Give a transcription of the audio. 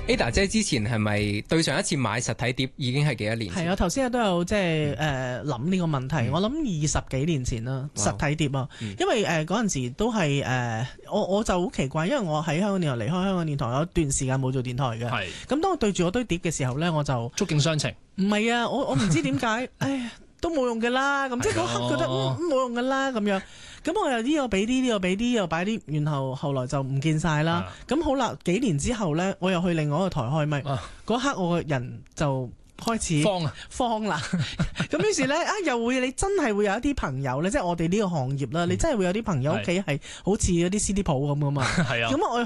Ada 姐之前係咪對上一次買實體碟已經係幾多年前？ 係啊，頭先都有即係諗呢個問題。我諗20幾年前啦，實體碟啊，因為嗰陣時都係我就好奇怪，因為我喺香港電台離開香港電台有一段時間冇做電台嘅。係。咁當我對住我堆碟嘅時候咧，我就觸景傷情。 唔係啊，我唔知點解，唉，都冇用嘅啦。咁即係嗰刻覺得冇用嘅啦咁樣。咁我又呢個俾啲，呢個俾啲，又擺啲，然後後來就唔見晒啦。咁好啦，幾年之後咧，我又去另外一個台開咪，嗰刻我個人就開始慌啦。咁於是咧又會你真係會有一啲朋友咧，即係我哋呢個行業啦，你真係會有啲朋友屋企係好似嗰啲 CD 鋪咁噶嘛。係啊。咁我